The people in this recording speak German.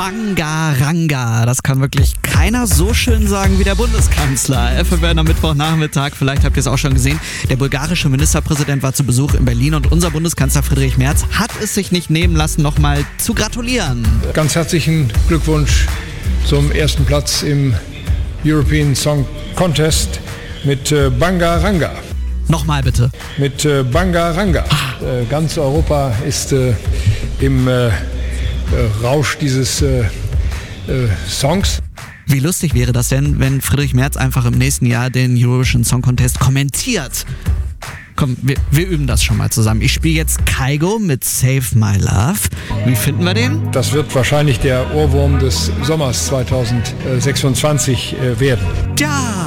Bangaranga. Das kann wirklich keiner so schön sagen wie der Bundeskanzler. FFN am Mittwochnachmittag, vielleicht habt ihr es auch schon gesehen. Der bulgarische Ministerpräsident war zu Besuch in Berlin und unser Bundeskanzler Friedrich Merz hat es sich nicht nehmen lassen, nochmal zu gratulieren. Ganz herzlichen Glückwunsch zum ersten Platz im European Song Contest mit Bangaranga. Nochmal bitte. Mit Bangaranga. Ganz Europa ist im Rausch dieses Songs. Wie lustig wäre das denn, wenn Friedrich Merz einfach im nächsten Jahr den Eurovision Song Contest kommentiert? Komm, wir üben das schon mal zusammen. Ich spiele jetzt Kygo mit Save My Love. Wie finden wir den? Das wird wahrscheinlich der Ohrwurm des Sommers 2026 werden. Ja!